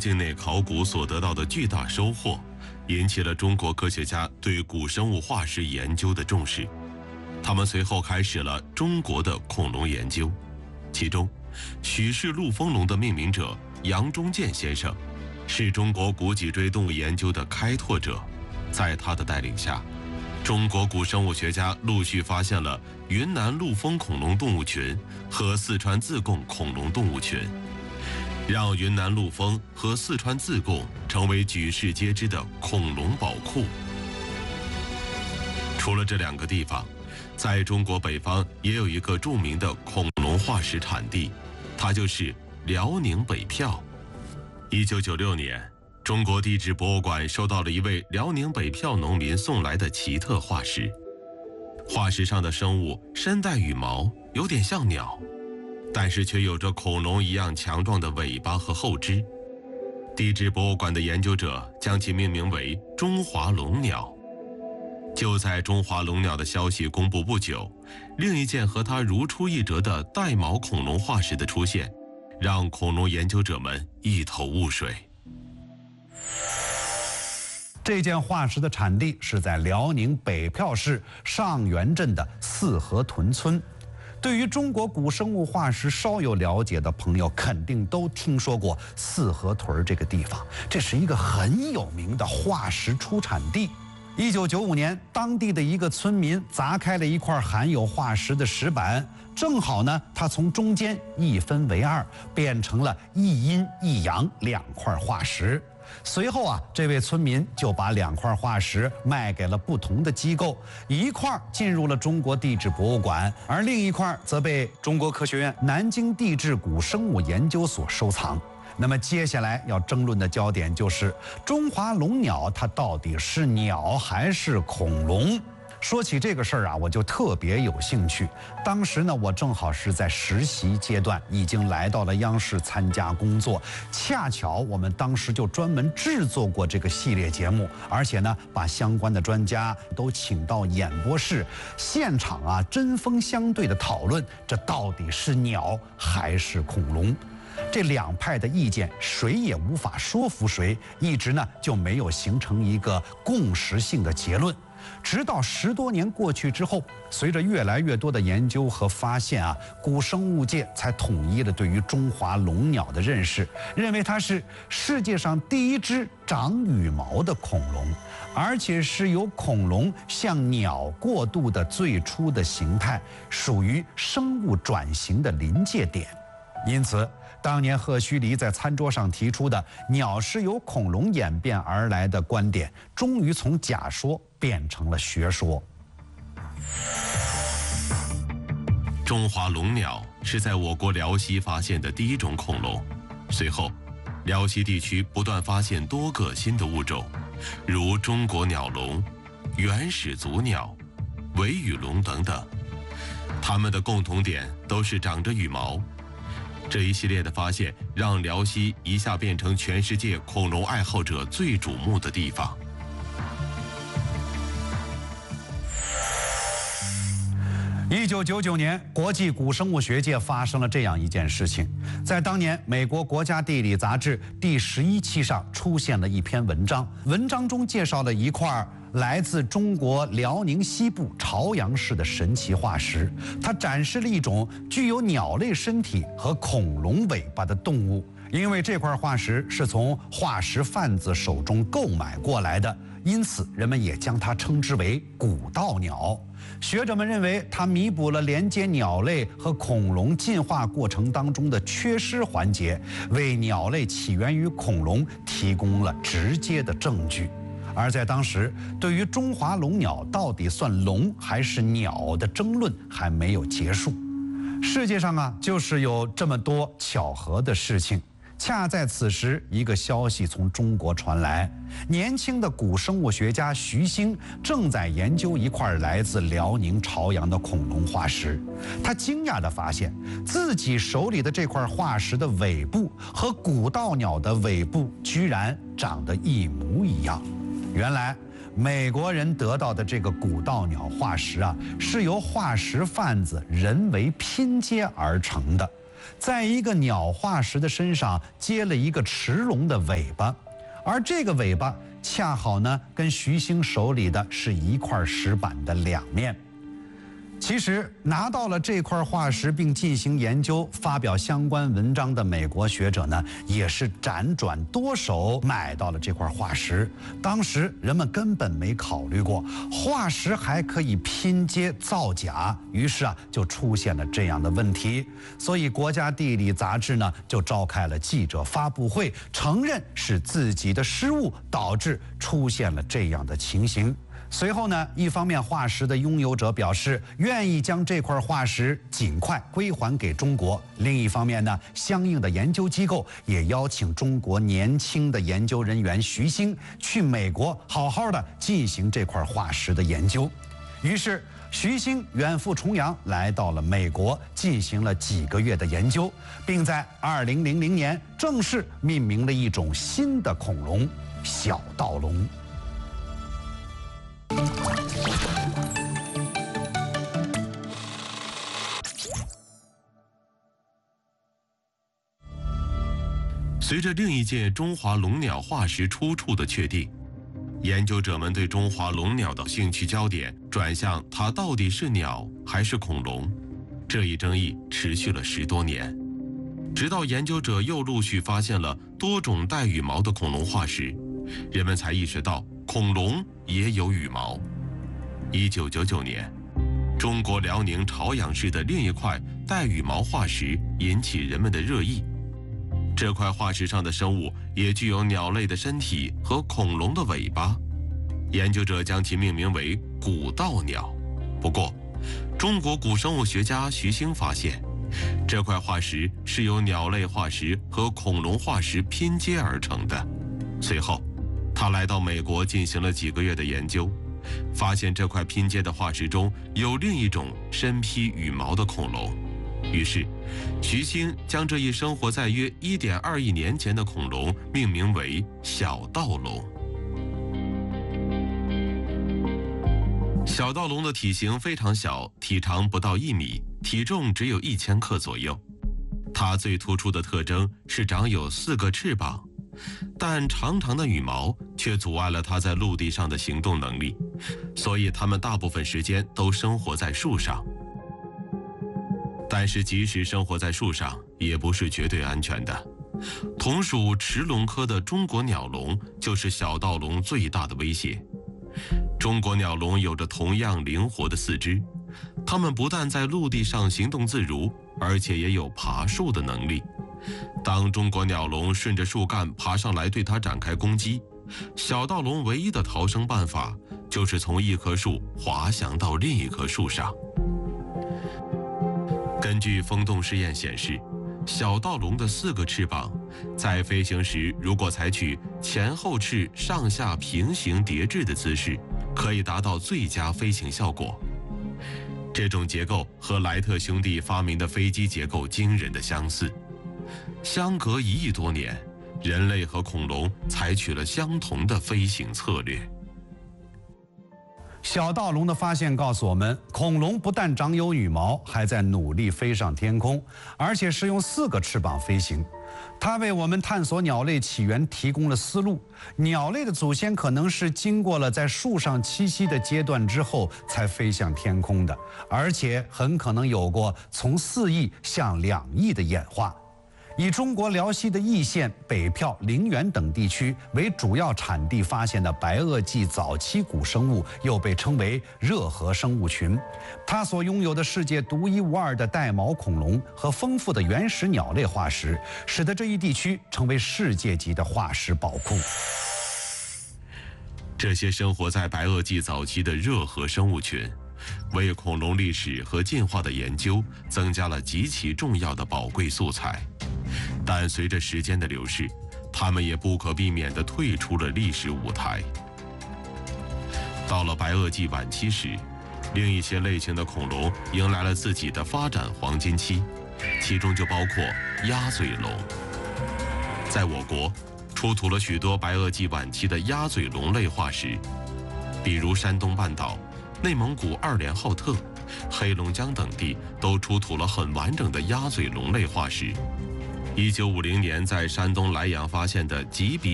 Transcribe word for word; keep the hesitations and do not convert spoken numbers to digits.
境内考古所得到的巨大收获，引起了中国科学家对古生物化石研究的重视。他们随后开始了中国的恐龙研究，其中许氏陆丰龙的命名者杨忠建先生是中国古脊椎动物研究的开拓者。在他的带领下，中国古生物学家陆续发现了云南陆丰恐龙动物群和四川自贡恐龙动物群，让云南陆丰和四川自贡成为举世皆知的恐龙宝库。除了这两个地方，在中国北方也有一个著名的恐龙化石产地，它就是辽宁北票。一九九六年，中国地质博物馆收到了一位辽宁北票农民送来的奇特化石。化石上的生物身带羽毛，有点像鸟，但是却有着恐龙一样强壮的尾巴和后肢。地质博物馆的研究者将其命名为中华龙鸟。就在中华龙鸟的消息公布不久，另一件和它如出一辙的带毛恐龙化石的出现，让恐龙研究者们一头雾水。 这件化石的产地是在辽宁北票市上元镇的四河屯村。对于中国古生物化石稍有了解的朋友，肯定都听说过四河屯这个地方，这是一个很有名的化石出产地。一九九五年，当地的一个村民砸开了一块含有化石的石板，正好呢，它从中间一分为二，变成了一阴一阳两块化石。随后啊，这位村民就把两块化石卖给了不同的机构，一块进入了中国地质博物馆，而另一块则被中国科学院南京地质古生物研究所收藏。那么接下来要争论的焦点就是中华龙鸟它到底是鸟还是恐龙？说起这个事儿啊，我就特别有兴趣。当时呢，我正好是在实习阶段，已经来到了央视参加工作。恰巧我们当时就专门制作过这个系列节目，而且呢，把相关的专家都请到演播室，现场啊针锋相对的讨论，这到底是鸟还是恐龙？这两派的意见谁也无法说服谁，一直呢就没有形成一个共识性的结论。直到十多年过去之后，随着越来越多的研究和发现啊，古生物界才统一了对于中华龙鸟的认识，认为它是世界上第一只长羽毛的恐龙，而且是由恐龙向鸟过渡的最初的形态，属于生物转型的临界点。因此，当年赫胥黎在餐桌上提出的鸟是由恐龙演变而来的观点，终于从假说变成了学说。 中华龙鸟是在我国辽西发现的第一种恐龙，随后辽西地区不断发现多个新的物种，如中国鸟龙、原始足鸟、尾羽龙等等，它们的共同点都是长着羽毛。这一系列的发现让辽西一下变成全世界恐龙爱好者最瞩目的地方。 一九九九年，国际古生物学界发生了这样一件事情，在当年美国国家地理杂志第十一期上出现了一篇文章，文章中介绍了一块来自中国辽宁西部朝阳市的神奇化石，它展示了一种具有鸟类身体和恐龙尾巴的动物。因为这块化石是从化石贩子手中购买过来的，因此人们也将它称之为古道鸟。学者们认为它弥补了连接鸟类和恐龙进化过程当中的缺失环节，为鸟类起源于恐龙提供了直接的证据。而在当时，对于中华龙鸟到底算龙还是鸟的争论还没有结束。世界上啊，就是有这么多巧合的事情。恰在此时，一个消息从中国传来，年轻的古生物学家徐星正在研究一块来自辽宁朝阳的恐龙化石。他惊讶地发现，自己手里的这块化石的尾部和古道鸟的尾部居然长得一模一样。原来美国人得到的这个古道鸟化石啊，是由化石贩子人为拼接而成的。 在一个鸟化石的身上接了一个驰龙的尾巴，而这个尾巴恰好呢跟徐兴手里的是一块石板的两面。其实拿到了这块化石并进行研究、发表相关文章的美国学者呢，也是辗转多手买到了这块化石。当时人们根本没考虑过化石还可以拼接造假，于是啊就出现了这样的问题。所以国家地理杂志呢就召开了记者发布会，承认是自己的失误导致出现了这样的情形。随后呢，一方面化石的拥有者表示愿意将这块化石尽快归还给中国，另一方面呢，相应的研究机构也邀请中国年轻的研究人员徐兴去美国好好的进行这块化石的研究。于是徐兴远赴重洋，来到了美国，进行了几个月的研究，并在二零零零年正式命名了一种新的恐龙——小盗龙。 随着另一件中华龙鸟化石出处的确定，研究者们对中华龙鸟的兴趣焦点转向它到底是鸟还是恐龙。这一争议持续了十多年，直到研究者又陆续发现了多种带羽毛的恐龙化石，人们才意识到恐龙也有羽毛。一九九九年，中国辽宁朝阳市的另一块带羽毛化石引起人们的热议。这块化石上的生物也具有鸟类的身体和恐龙的尾巴，研究者将其命名为古道鸟。不过，中国古生物学家徐兴发现，这块化石是由鸟类化石和恐龙化石拼接而成的。随后，他来到美国进行了几个月的研究，发现这块拼接的化石中有另一种身披羽毛的恐龙。于是，徐兴将这一生活在约 一点二亿年前的恐龙命名为小盗龙。小盗龙的体型非常小，体长不到一米，体重只有一千克左右。它最突出的特征是长有四个翅膀，但长长的羽毛却阻碍了它在陆地上的行动能力，所以它们大部分时间都生活在树上。但是即使生活在树上，也不是绝对安全的。同属驰龙科的中国鸟龙就是小盗龙最大的威胁。中国鸟龙有着同样灵活的四肢，它们不但在陆地上行动自如，而且也有爬树的能力。当中国鸟龙顺着树干爬上来对它展开攻击，小盗龙唯一的逃生办法就是从一棵树滑翔到另一棵树上。根据风洞试验显示，小盗龙的四个翅膀在飞行时，如果采取前后翅上下平行叠置的姿势，可以达到最佳飞行效果。这种结构和莱特兄弟发明的飞机结构惊人的相似。相隔一亿多年，人类和恐龙采取了相同的飞行策略。 小盗龙的发现告诉我们，恐龙不但长有羽毛，还在努力飞上天空，而且是用四个翅膀飞行。它为我们探索鸟类起源提供了思路。鸟类的祖先可能是经过了在树上栖息的阶段之后才飞向天空的，而且很可能有过从四亿向两亿的演化。以中国辽西的易县、北票、陵园等地区为主要产地发现的白垩纪早期古生物，又被称为热河生物群。它所拥有的世界独一无二的带毛恐龙和丰富的原始鸟类化石，使得这一地区成为世界级的化石宝库。 这些生活在白垩纪早期的热河生物群，为恐龙历史和进化的研究增加了极其重要的宝贵素材。但随着时间的流逝，它们也不可避免地退出了历史舞台。到了白垩纪晚期时，另一些类型的恐龙迎来了自己的发展黄金期，其中就包括鸭嘴龙。在我国，出土了许多白垩纪晚期的鸭嘴龙类化石，比如山东半岛、内蒙古二连浩特、 黑龙江等地都出土了很完整的鸭嘴龙类化石。一九五零年，在山东莱阳发现的棘鼻